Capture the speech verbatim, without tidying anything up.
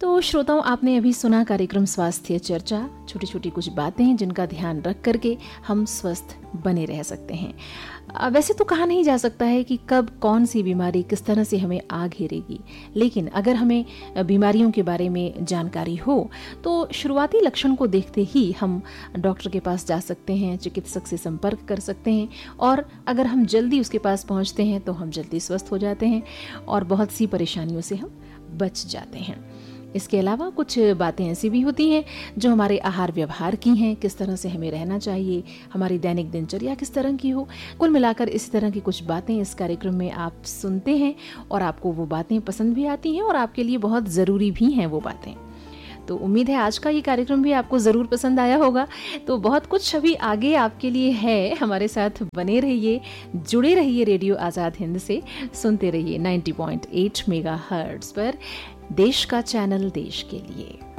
तो श्रोताओं, आपने अभी सुना कार्यक्रम स्वास्थ्य चर्चा, छोटी छोटी कुछ बातें जिनका ध्यान रख करके हम स्वस्थ बने रह सकते हैं। वैसे तो कहा नहीं जा सकता है कि कब कौन सी बीमारी किस तरह से हमें आ घेरेगी, लेकिन अगर हमें बीमारियों के बारे में जानकारी हो तो शुरुआती लक्षण को देखते ही हम डॉक्टर के पास जा सकते हैं, चिकित्सक से संपर्क कर सकते हैं, और अगर हम जल्दी उसके पास पहुंचते हैं तो हम जल्दी स्वस्थ हो जाते हैं और बहुत सी परेशानियों से हम बच जाते हैं। इसके अलावा कुछ बातें ऐसी भी होती हैं जो हमारे आहार व्यवहार की हैं, किस तरह से हमें रहना चाहिए, हमारी दैनिक दिनचर्या किस तरह की हो। कुल मिलाकर इसी तरह की कुछ बातें इस कार्यक्रम में आप सुनते हैं और आपको वो बातें पसंद भी आती हैं और आपके लिए बहुत ज़रूरी भी हैं वो बातें। तो उम्मीद है आज का ये कार्यक्रम भी आपको ज़रूर पसंद आया होगा। तो बहुत कुछ अभी आगे आपके लिए है, हमारे साथ बने रहिए, जुड़े रहिए रेडियो आज़ाद हिंद से, सुनते रहिए नब्बे पॉइंट आठ मेगाहर्ट्ज़ पर, देश का चैनल देश के लिए।